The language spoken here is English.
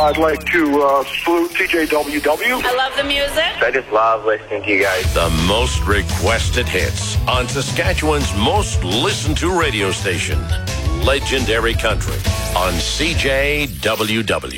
I'd like to salute TJWW. I love the music. I just love listening to you guys. The most requested hits on Saskatchewan's most listened to radio station, Legendary Country on CJWW.